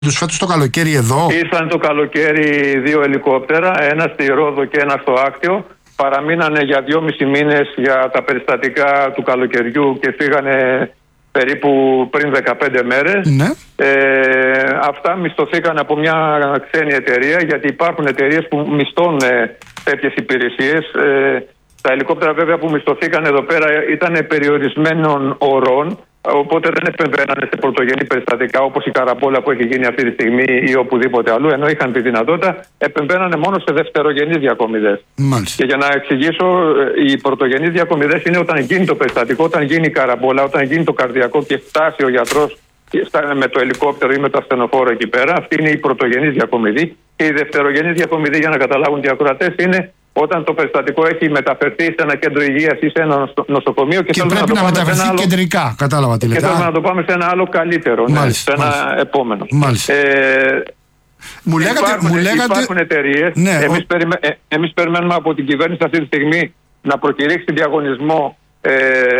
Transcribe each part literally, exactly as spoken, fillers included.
Τους φέτος το καλοκαίρι εδώ. Ήρθαν το καλοκαίρι δύο ελικόπτερα, ένα στη Ρόδο και ένα στο Άκτιο. Παραμείνανε για δυόμισι μήνες για τα περιστατικά του καλοκαιριού και φύγανε περίπου πριν δεκαπέντε μέρες. Ναι. Ε, αυτά μισθωθήκαν από μια ξένη εταιρεία, γιατί υπάρχουν εταιρείες που μισθώνουν τέτοιες υπηρεσίες. Ε, τα ελικόπτερα βέβαια που μισθωθήκαν εδώ πέρα ήταν περιορισμένων ωρών, οπότε δεν επεμβαίνανε σε πρωτογενή περιστατικά όπως η Καραπόλα που έχει γίνει αυτή τη στιγμή ή οπουδήποτε αλλού, ενώ είχαν τη δυνατότητα, επεμβαίνανε μόνο σε δευτερογενείς διακομιδές. Μάλιστα. Και για να εξηγήσω, οι πρωτογενείς διακομιδές είναι όταν γίνει το περιστατικό, όταν γίνει η Καραπόλα, όταν γίνει το καρδιακό και φτάσει ο γιατρός με το ελικόπτερο ή με το ασθενοφόρο εκεί πέρα. Αυτή είναι η πρωτογενής διακομιδή. Και η δευτερογενής διακομιδή, για να καταλάβουν και οι ακροατές, είναι όταν το περιστατικό έχει μεταφερθεί σε ένα κέντρο υγείας ή σε ένα νοσοκομείο και, και πρέπει να, να μεταφερθεί άλλο... κεντρικά. Κατάλαβα τι λέτε. Και θέλουμε να το πάμε σε ένα άλλο καλύτερο, μάλιστα, ναι, σε ένα μάλιστα. επόμενο. Μάλιστα. Ε, μου λέγατε, υπάρχουν, μου λέγατε... υπάρχουν εταιρείες. Ναι, εμείς, ο... περιμέ... ε, εμείς περιμένουμε από την κυβέρνηση αυτή τη στιγμή να προκηρύξει διαγωνισμό ε,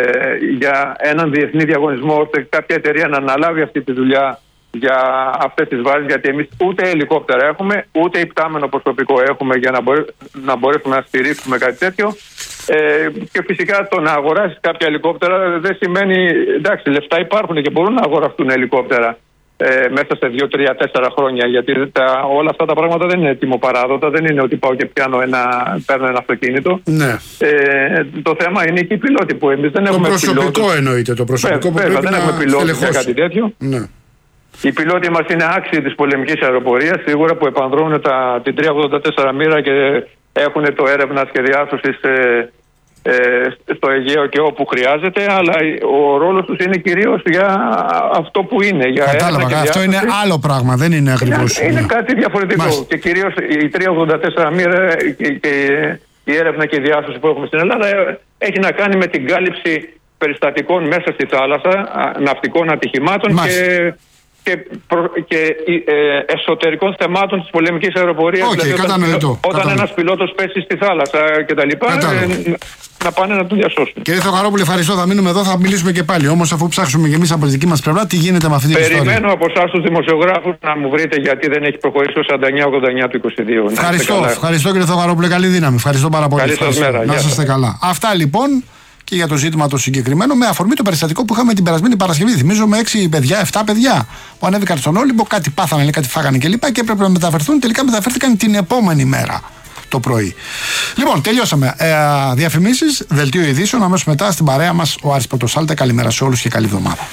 για έναν διεθνή διαγωνισμό, ώστε κάποια εταιρεία να αναλάβει αυτή τη δουλειά για αυτές τις βάσεις, γιατί εμείς ούτε ελικόπτερα έχουμε, ούτε υπτάμενο προσωπικό έχουμε για να, μπορέ, να μπορέσουμε να στηρίξουμε κάτι τέτοιο. Ε, και φυσικά το να αγοράσεις κάποια ελικόπτερα δεν σημαίνει, εντάξει, λεφτά υπάρχουν και μπορούν να αγοραστούν ελικόπτερα ε, μέσα σε δύο, τρία, τέσσερα χρόνια, γιατί τα, όλα αυτά τα πράγματα δεν είναι τιμοπαράδοτα, δεν είναι ότι πάω και πιάνω ένα, παίρνω ένα αυτοκίνητο. Ναι. Ε, το θέμα είναι και οι πιλότοι που εμείς δεν το έχουμε. Το προσωπικό πιλότους. Εννοείται, το προσωπικό βέβαια, που πρέπει δεν να έχουμε πιλότους για κάτι τέτοιο. Ναι. Οι πιλότοι μας είναι άξιοι της πολεμικής αεροπορίας, σίγουρα, που επανδρώνουν τα, την τριακόσια ογδόντα τέσσερα μοίρα και έχουν το έρευνα και διάσωσης ε, ε, στο Αιγαίο και όπου χρειάζεται, αλλά ο ρόλος τους είναι κυρίως για αυτό που είναι. Για κατάλαβα, και αυτό είναι άλλο πράγμα, δεν είναι ακριβώς. Είναι, είναι κάτι διαφορετικό. Μάλιστα. Και κυρίως η τριακόσια ογδόντα τέσσερα μοίρα και, και η έρευνα και η διάσωση που έχουμε στην Ελλάδα έχει να κάνει με την κάλυψη περιστατικών μέσα στη θάλασσα, ναυτικών ατυχημάτων και, και, προ, και ε, εσωτερικών θεμάτων της πολεμικής αεροπορίας. Okay, δηλαδή όταν, όταν ένας πιλότος πέσει στη θάλασσα κτλ. Ε, να πάνε να τον διασώσουν. Κύριε Θεοχαρόπουλε, ευχαριστώ. Θα μείνουμε εδώ, θα μιλήσουμε και πάλι. Όμως, αφού ψάξουμε και εμείς από τη δική μας πλευρά, τι γίνεται με αυτή την ιστορία. Περιμένω από εσάς τους δημοσιογράφους να μου βρείτε γιατί δεν έχει προχωρήσει το σαράντα εννιά ογδόντα εννιά του είκοσι δύο. Ευχαριστώ, ευχαριστώ κύριε Θεοχαρόπουλε. Καλή δύναμη. Ευχαριστώ πάρα πολύ. Καλή σας μέρα. Να είστε καλά. Αυτά λοιπόν. Και για το ζήτημα το συγκεκριμένο, με αφορμή το περιστατικό που είχαμε την περασμένη Παρασκευή. Θυμίζω με έξι παιδιά, εφτά παιδιά που ανέβηκαν στον Όλυμπο, κάτι πάθανε, κάτι φάγανε κλπ. Και, και έπρεπε να μεταφερθούν. Τελικά μεταφέρθηκαν την επόμενη μέρα το πρωί. Λοιπόν, τελειώσαμε. Ε, διαφημίσεις, δελτίο ειδήσεων. Αμέσως μετά στην παρέα μας ο Άρης Πρωτοσάλτα. Καλημέρα σε όλους και καλή εβδομάδα.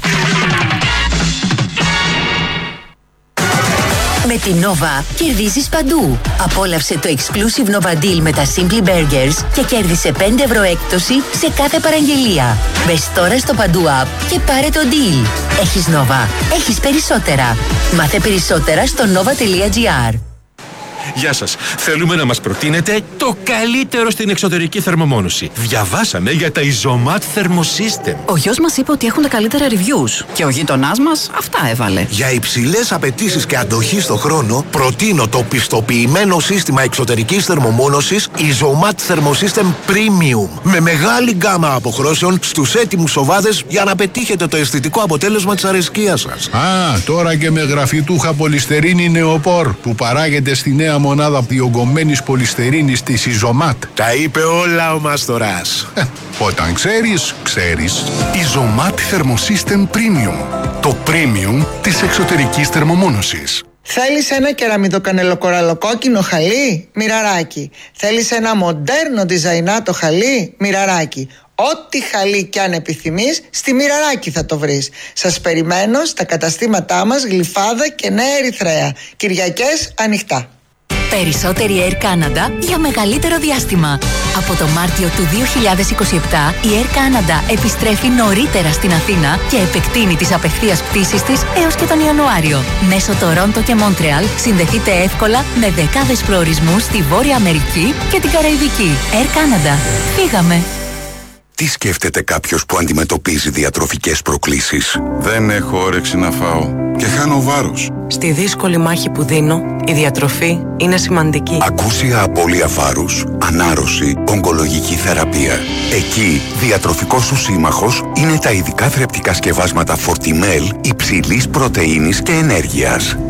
Με την Nova κερδίζεις παντού. Απόλαυσε το exclusive Nova Deal με τα Simply Burgers και κέρδισε πέντε ευρώ έκπτωση σε κάθε παραγγελία. Μπες τώρα στο Παντού App και πάρε το deal. Έχεις Nova. Έχεις περισσότερα. Μάθε περισσότερα στο nova τελεία gr. Γεια σας. Θέλουμε να μας προτείνετε το καλύτερο στην εξωτερική θερμομόνωση. Διαβάσαμε για τα Isomat Thermosystem. Ο γιος μας είπε ότι έχουν τα καλύτερα reviews και ο γείτονάς μας αυτά έβαλε. Για υψηλές απαιτήσεις και αντοχή στο χρόνο, προτείνω το πιστοποιημένο σύστημα εξωτερικής θερμομόνωσης Isomat Thermosystem Premium. Με μεγάλη γκάμα αποχρώσεων στους έτοιμους σοβάδες για να πετύχετε το αισθητικό αποτέλεσμα της αρεσκίας σας. Α, τώρα και με γραφιτούχα πολυστερίνη νεοπόρ που παράγεται στη νέα μονάδα διογκωμένης πολυστερίνης της Isomat. Τα είπε όλα ο Μάστορας. Ε, όταν ξέρεις, ξέρεις. Isomat Thermosystem Premium. Το premium της εξωτερικής θερμομόνωσης. Θέλεις ένα κεραμιδοκανελοκοραλοκόκκινο χαλί? Μοιραράκι. Θέλεις ένα μοντέρνο διζαϊνάτο χαλί? Μοιραράκι. Ό,τι χαλί κι αν επιθυμείς, στη Μοιραράκι θα το βρεις. Σας περιμένω στα καταστήματά μας Γλυφάδα και Νέα Ερυθρέα. Κυριακές ανοιχτά. Περισσότερη Air Canada για μεγαλύτερο διάστημα. Από το Μάρτιο του δύο χιλιάδες είκοσι επτά η Air Canada επιστρέφει νωρίτερα στην Αθήνα και επεκτείνει τις απευθείας πτήσεις της έως και τον Ιανουάριο. Μέσω Τορόντο και Μόντρεαλ συνδεθείτε εύκολα με δεκάδες προορισμούς στη Βόρεια Αμερική και την Καραϊβική. Air Canada. Φύγαμε! Τι σκέφτεται κάποιος που αντιμετωπίζει διατροφικές προκλήσεις? Δεν έχω όρεξη να φάω και χάνω βάρος. Στη δύσκολη μάχη που δίνω, η διατροφή είναι σημαντική. Ακούσια απώλεια βάρους, ανάρρωση, ογκολογική θεραπεία. Εκεί, διατροφικός σου σύμμαχος είναι τα ειδικά θρεπτικά σκευάσματα Fortimel υψηλής πρωτεΐνης και ενέργειας.